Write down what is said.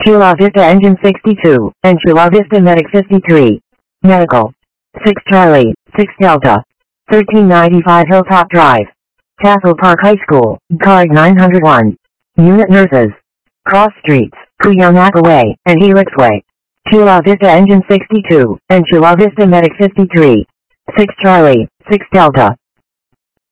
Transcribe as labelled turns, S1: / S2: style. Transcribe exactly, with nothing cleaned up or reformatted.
S1: Chula Vista Engine sixty-two, and Chula Vista Medic fifty-three. Medical. six Charlie, six Delta. thirteen ninety-five Hilltop Drive. Castle Park High School, card nine oh one. Unit nurses. Cross streets, Cuyamaca Way, and Helix Way. Chula Vista Engine sixty-two, and Chula Vista Medic fifty-three. six Charlie, six Delta.